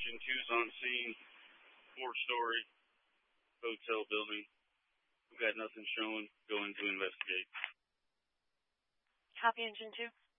Engine 2's on scene. 4-story hotel building. We've got nothing showing. Going to investigate. Copy, Engine 2.